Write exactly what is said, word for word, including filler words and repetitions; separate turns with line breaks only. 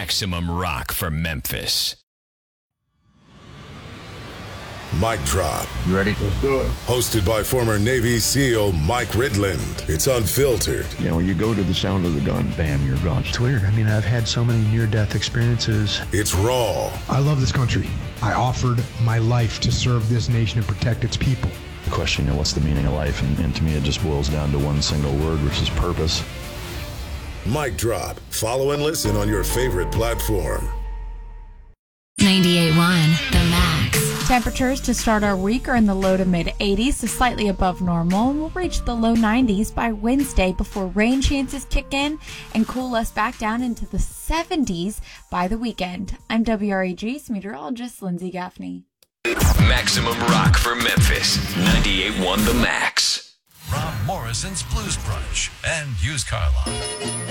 Maximum Rock for Memphis.
Mic Drop.
You ready?
Let's do it.
Hosted by former Navy SEAL Mike Ridland. It's unfiltered.
You know, when you go to the sound of the gun, bam, you're gone.
It's weird. I mean, I've had so many near-death experiences.
It's raw.
I love this country. I offered my life to serve this nation and protect its people.
The question, you know, what's the meaning of life? And, and to me, it just boils down to one single word, which is purpose.
Mic Drop. Follow and listen on your favorite platform.
ninety-eight point one, The Max.
Temperatures to start our week are in the low to mid eighties to slightly above normal, and we'll reach the low nineties by Wednesday before rain chances kick in and cool us back down into the seventies by the weekend. I'm W R A G's meteorologist Lindsay Gaffney.
Maximum Rock for Memphis. ninety-eight point one The Max.
Rob Morrison's Blues Brunch and Used Car Lot.